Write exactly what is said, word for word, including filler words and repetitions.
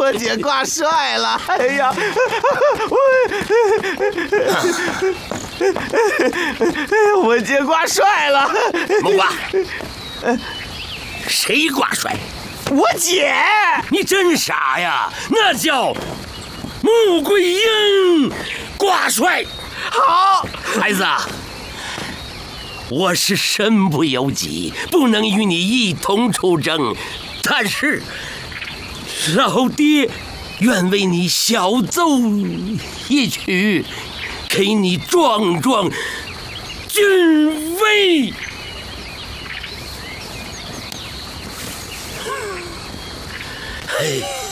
我姐挂帅了！哎呀，我我姐挂帅了！ 木瓜，谁挂帅？ 我姐！ 你真傻呀！那叫穆桂英挂帅。 好， 孩子，我是身不由己，不能与你一同出征，但是老爹愿为你小奏一曲，给你壮壮军威。哎。